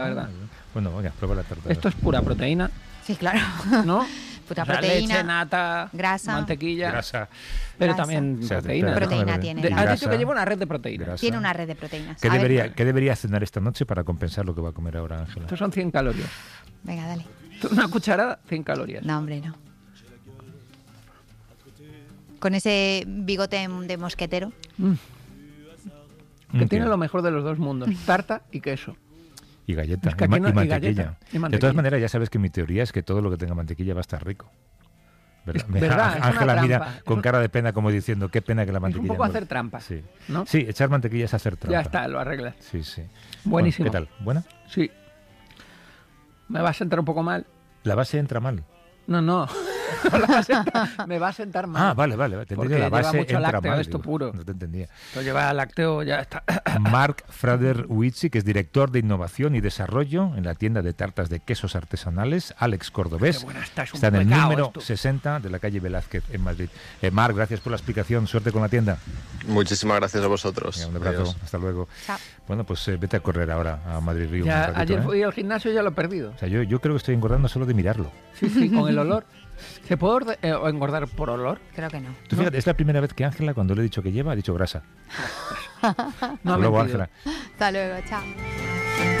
la verdad. Bueno, venga, prueba la tarta. Esto es pura proteína, Sí, claro. ¿no? Puta O sea, proteína, leche, nata, grasa. mantequilla, Grasa. pero Grasa. también O sea, proteína. Proteína tiene, claro. Has grasa, dicho que lleva una red de proteínas. grasa. Tiene una red de proteínas. ¿Qué A ver, debería cenar esta noche para compensar lo que va a comer ahora Ángela? Estos son 100 calorías. venga, dale. Una cucharada, 100 calorías. No, hombre, no. Con ese bigote de mosquetero. Que tiene lo mejor de los dos mundos, tarta y queso. Y galleta, Es que y, aquí no- y mantequilla. galleta, y De mantequilla. todas maneras, ya sabes que mi teoría es que todo lo que tenga mantequilla va a estar rico. ¿Verdad? Es verdad, es una Ángela mira trampa. con cara de pena como diciendo, qué pena que la Es un mantequilla... poco no- hacer trampa, Sí. ¿no? Sí, echar mantequilla es hacer trampa. Ya está, lo arreglas. Sí, sí. Buenísimo. Bueno, ¿qué tal? ¿Buena? Sí. Me va a sentar un poco mal. La base entra mal. No. Me va a sentar mal. Ah, vale. Te Porque entendí, la lleva base mucho entra lácteo, mal. esto puro. No te entendía. Esto lleva lácteo, ya está. Mark Frader-Witzy, que es director de innovación y desarrollo en la tienda de tartas de quesos artesanales, Alex Cordobés. Qué buena está, es un Está en el pecado número esto. 60 de la calle Velázquez, en Madrid. Marc, gracias por la explicación. Suerte con la tienda. Muchísimas gracias a vosotros. Venga, un abrazo. Adiós. Hasta luego. Chao. Bueno, pues vete a correr ahora a Madrid-Río. Ya, un ratito, ayer ¿eh? fui al gimnasio y ya lo he perdido. O sea, yo creo que estoy engordando solo de mirarlo. Sí, con el olor. ¿Se puede engordar por olor? Creo que no. Tú fíjate, es la primera vez que Ángela, cuando le he dicho que lleva, ha dicho grasa. No ha Hasta luego, mentido. Ángela. Hasta luego, chao.